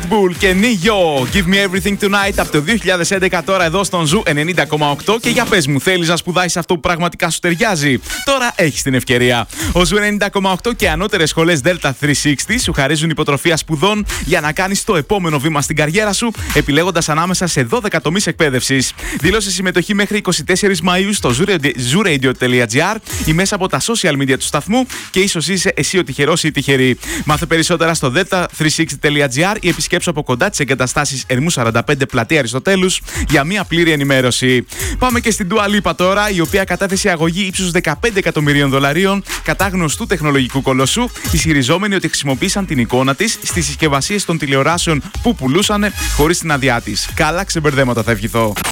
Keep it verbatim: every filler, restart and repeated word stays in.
Pitbull και Nio, Give Me Everything Tonight από το δύο χιλιάδες έντεκα, τώρα εδώ στον Ζου ενενήντα κόμμα οκτώ. Και για πες μου, θέλεις να σπουδάσεις αυτό που πραγματικά σου ταιριάζει? Τώρα έχεις την ευκαιρία. Ο Ζου ενενήντα κόμμα οκτώ και ανώτερες σχολές Delta τριακόσια εξήντα σου χαρίζουν υποτροφία σπουδών για να κάνεις το επόμενο βήμα στην καριέρα σου, επιλέγοντας ανάμεσα σε δώδεκα τομείς εκπαίδευσης. Δήλωσε συμμετοχή μέχρι είκοσι τέσσερις Μαΐου στο zuradio τελεία gr ή μέσα από τα social media του σταθμού και ίσως είσαι εσύ ο τυχερός ή η τυχερή. Μάθε περισσότερα στο delta τριακόσια εξήντα τελεία gr ή επισκέψου από κοντά τις εγκαταστάσεις Ερμού σαράντα πέντε Πλατεία Αριστοτέλους για μια πλήρη ενημέρωση. Πάμε και στην Dua Lipa τώρα, η οποία κατάθεσε αγωγή ύψους δεκαπέντε εκατομμυρίων δολαρίων κατά γνωστού τεχνολογικού κολοσσού, ισχυριζόμενοι ότι χρησιμοποίησαν την εικόνα της στις συσκευασίες των τηλεοράσεων που πουλούσαν χωρίς την άδειά της. Καλά ξεμπερδέματα, θα ευχηθώ.